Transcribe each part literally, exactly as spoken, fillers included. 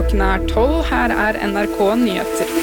Klokken er tolv, her er N R K Nyheter.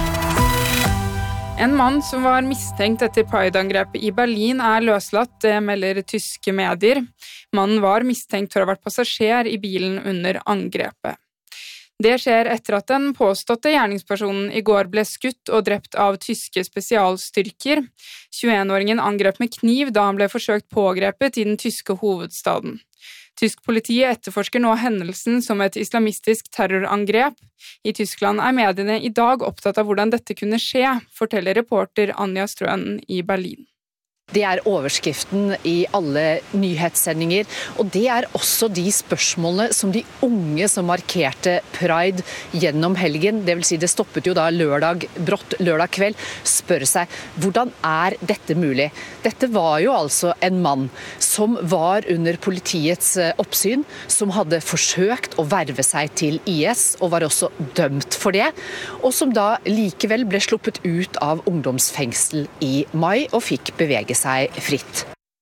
En mann som var mistenkt etter Pride-angrepet i Berlin er løslatt, det melder tyske medier. Mannen var mistenkt for å ha vært passasjer i bilen under angrepet. Det skjer etter at den påståtte gjerningspersonen i går ble skutt og drept av tyske spesialstyrker. tjueen-åringen angrep med kniv da han ble forsøkt pågrepet i den tyske hovedstaden. Tysk politi etterforsker nå hendelsen som et islamistisk terrorangrep. I Tyskland er mediene i dag opptatt av hvordan dette kunne skje, forteller reporter Anja Strøen i Berlin. Det er overskriften i alle nyhetssendinger, og det er også de spørsmålene som de unge som markerte Pride gjennom helgen, det vil si det stoppet jo da lørdag, brått lørdag kveld, spør seg, hvordan er dette mulig? Dette var jo altså en mann som var under politiets oppsyn, som hadde forsøkt å verve seg til I S, og var også dømt for det, og som da likevel ble sluppet ut av ungdomsfengsel i mai og fikk bevege seg fritt.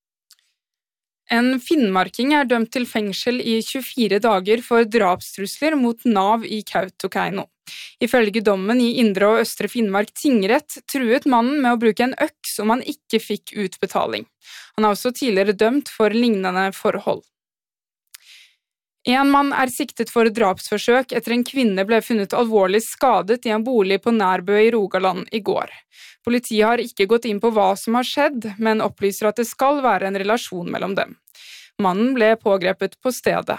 En finnmarking er dømt til fengsel i tjuefire dager for drapstrusler mot Nav i Kautokeino. Ifølge dommen i Indre og Østre Finnmark tingrett truet mannen med å bruke en øks om han ikke fikk utbetaling. Han er også tidligere dømt for lignende forhold. En mann er siktet for drapsforsøk etter en kvinne ble funnet alvorlig skadet i en bolig på Nærbø i Rogaland i går. Politiet har ikke gått inn på hva som har skjedd, men opplyser at det skal være en relasjon mellom dem. Mannen ble pågrepet på stedet.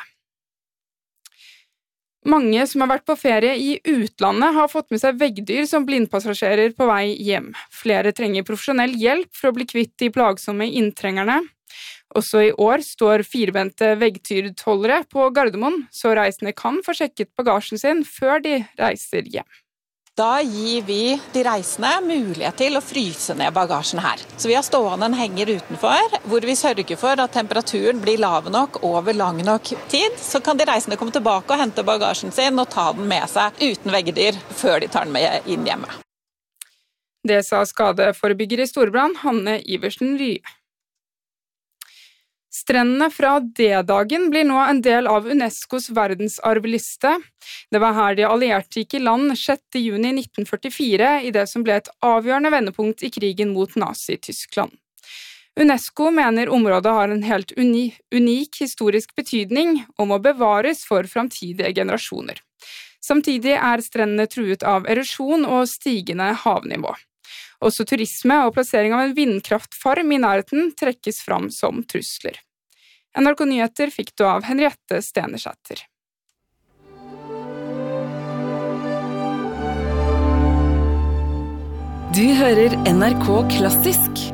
Mange som har vært på ferie i utlandet har fått med seg veggdyr som blindpassasjerer på vei hjem. Flere trenger profesjonell hjelp for å bli kvitt de plagsomme inntrengerne. Også i år står firbente veggtyrtholdere på Gardermoen, så reisende kan få sjekket bagasjen sin før de reiser hjem. Da gir vi de reisende mulighet til å fryse ned bagasjen her. Så vi har stående en henger utenfor, hvor vi sørger for at temperaturen blir lav nok over lang nok tid. Så kan de reisende komme tilbake og hente bagasjen sin og ta den med seg uten veggdyr før de tar den med inn hjemme. Det sa skadeforebygger i Storbrann, Hanne Iversen Rye. Strendene fra D-dagen blir nå en del av UNESCOs verdensarvliste. Det var her de allierte gikk i land sjette juni nitten førtifire i det som ble et avgjørende vendepunkt i krigen mot Nazi-Tyskland. UNESCO mener området har en helt uni, unik historisk betydning og må bevares for framtidige generasjoner. Samtidig er strendene truet av erosjon og stigende havnivå. Også turisme og plassering av en vindkraftfarm i nærheten trekkes fram som trusler. N R K Nyheter fikk du av Henriette Stenersæter. Du hører N R K Klassisk